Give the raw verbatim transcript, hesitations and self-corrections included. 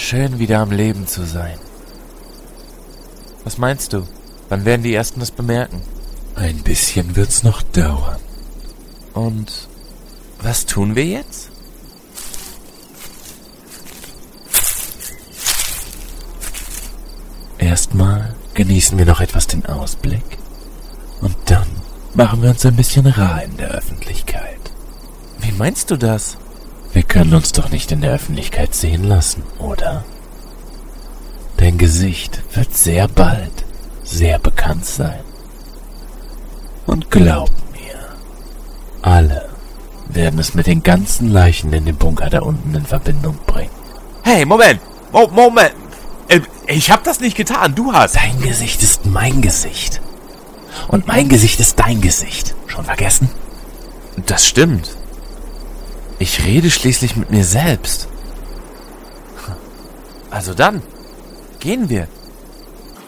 schön, wieder am Leben zu sein. Was meinst du? Wann werden die Ersten es bemerken? Ein bisschen wird's noch dauern. Und was tun wir jetzt? Erstmal genießen wir noch etwas den Ausblick. Und dann machen wir uns ein bisschen rar in der Öffentlichkeit. Wie meinst du das? Wir können uns doch nicht in der Öffentlichkeit sehen lassen, oder? Dein Gesicht wird sehr bald sehr bekannt sein. Und glaub mir, alle werden es mit den ganzen Leichen in dem Bunker da unten in Verbindung bringen. Hey, Moment! Mo- Moment! Äh, Ich hab das nicht getan, du hast! Dein Gesicht ist mein Gesicht. Und mein Gesicht ist dein Gesicht. Schon vergessen? Das stimmt. Ich rede schließlich mit mir selbst. Also dann, gehen wir.